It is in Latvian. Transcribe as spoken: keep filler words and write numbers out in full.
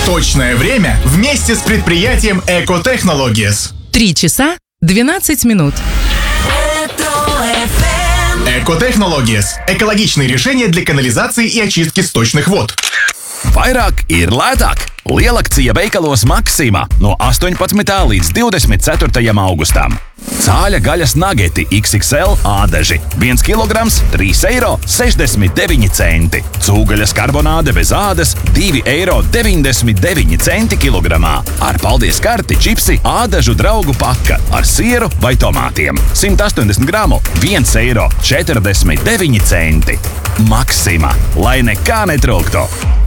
Точное время вместе с предприятием Экотехнологиес. Три часа двенадцать минут. Экотехнологиес – экологичные решения для канализации и очистки сточных вод. Vairāk ir lētāk. Lielakcija veikalos Maxima no astoņpadsmitā līdz divdesmit ceturtajam augustam. Cāļa gaļas nageti iks iks el ādaži viens kilograms trīs eiro sešdesmit deviņi centi. Cūgaļas karbonāde bez ādas divi eiro deviņdesmit deviņi centi kilogramā. Ar paldies karti čipsi ādažu draugu paka ar sieru vai tomātiem. simt astoņdesmit gramu viens eiro četrdesmit deviņi centi. Maxima, lai nekā netrūktu.